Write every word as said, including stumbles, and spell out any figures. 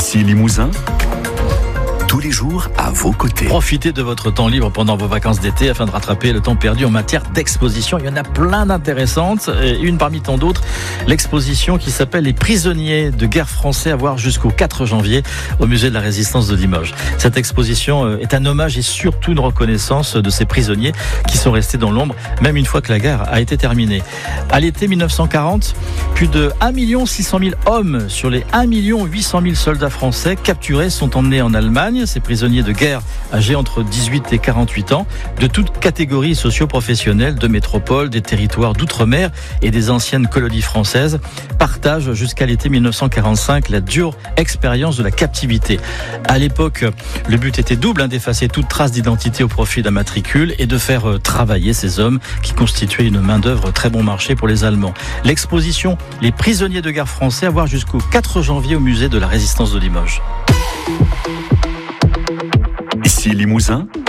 Ici Limousin, tous les jours à vos côtés. Profitez de votre temps libre pendant vos vacances d'été afin de rattraper le temps perdu en matière d'exposition. Il y en a plein d'intéressantes. Et une parmi tant d'autres, l'exposition qui s'appelle Les prisonniers de guerre français, à voir jusqu'au quatre janvier au musée de la Résistance de Limoges. Cette exposition est un hommage et surtout une reconnaissance de ces prisonniers qui sont restés dans l'ombre, même une fois que la guerre a été terminée. À l'été mille neuf cent quarante, plus de un million six cent mille hommes sur les un million huit cent mille soldats français capturés sont emmenés en Allemagne. Ces prisonniers de guerre âgés entre dix-huit et quarante-huit ans, de toutes catégories socio-professionnelles, de métropole, des territoires d'outre-mer et des anciennes colonies françaises, partagent jusqu'à l'été mille neuf cent quarante-cinq la dure expérience de la captivité. À l'époque, le but était double, hein, d'effacer toute trace d'identité au profit d'un matricule et de faire euh, travailler ces hommes qui constituaient une main-d'œuvre très bon marché pour les Allemands. L'exposition Les prisonniers de guerre français, à voir jusqu'au quatre janvier au musée de la Résistance de Limoges. Ici Limousin,